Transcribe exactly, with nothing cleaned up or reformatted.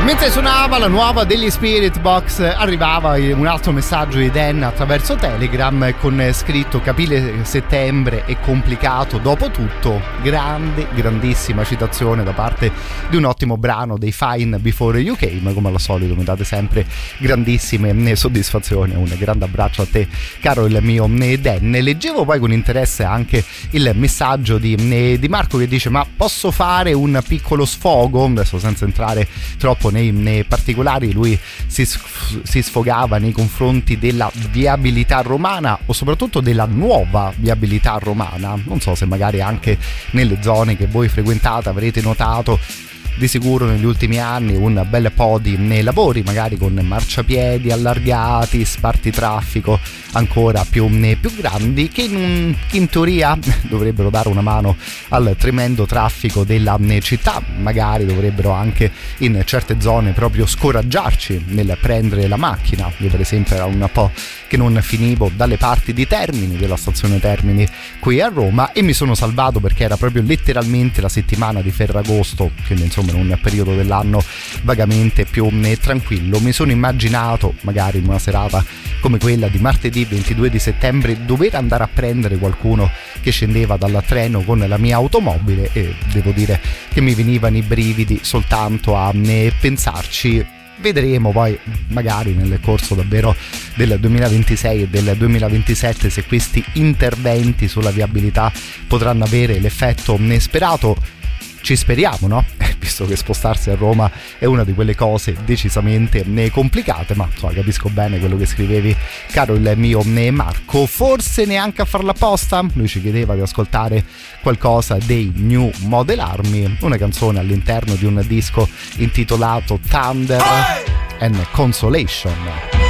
Mentre suonava la nuova degli Spirit Box arrivava un altro messaggio di Dan attraverso Telegram con scritto: capire settembre è complicato dopo tutto. Grande, grandissima citazione da parte di un ottimo brano dei Fine Before You Came. Come al solito mi date sempre grandissime soddisfazioni. Un grande abbraccio a te, caro il mio Dan. Leggevo poi con interesse anche il messaggio di, di Marco che dice: ma posso fare un piccolo sfogo? Adesso senza entrare troppo nei, nei particolari, lui si, si sfogava nei confronti della viabilità romana o soprattutto della nuova viabilità romana. Non so se magari anche nelle zone che voi frequentate avrete notato di sicuro negli ultimi anni un bel po' di nei lavori, magari con marciapiedi allargati, spartitraffico ancora più, più grandi, che in, che in teoria dovrebbero dare una mano al tremendo traffico della città. Magari dovrebbero anche in certe zone proprio scoraggiarci nel prendere la macchina. Io per esempio era un po' che non finivo dalle parti di Termini, della stazione Termini qui a Roma, e mi sono salvato perché era proprio letteralmente la settimana di Ferragosto, quindi insomma in un periodo dell'anno vagamente più tranquillo. Mi sono immaginato magari in una serata come quella di martedì ventidue di settembre dover andare a prendere qualcuno che scendeva dal treno con la mia automobile, e devo dire che mi venivano i brividi soltanto a pensarci. Vedremo poi magari nel corso davvero del duemilaventisei e del duemilaventisette se questi interventi sulla viabilità potranno avere l'effetto sperato. Ci speriamo, no? Visto che spostarsi a Roma è una di quelle cose decisamente complicate, ma insomma capisco bene quello che scrivevi, caro il mio Marco. Forse neanche a farla apposta. Lui ci chiedeva di ascoltare qualcosa dei New Model Army, una canzone all'interno di un disco intitolato Thunder and Consolation.